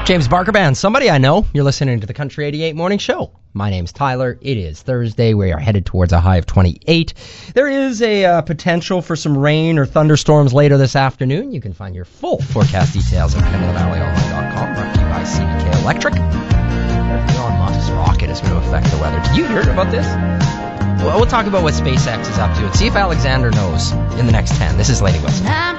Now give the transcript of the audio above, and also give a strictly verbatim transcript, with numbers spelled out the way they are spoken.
James Barker Band, Somebody I Know. You're listening to the Country eighty-eight Morning Show. My name's Tyler. It is Thursday. We are headed towards a high of twenty-eight. There is a uh, potential for some rain or thunderstorms later this afternoon. You can find your full forecast details at pembina valley online dot com. Brought to you by C D K Electric. Elon Musk's rocket is going to affect the weather. Did you hear about this? Well, we'll talk about what SpaceX is up to and see if Alexander knows in the next ten. This is Lady Wilson.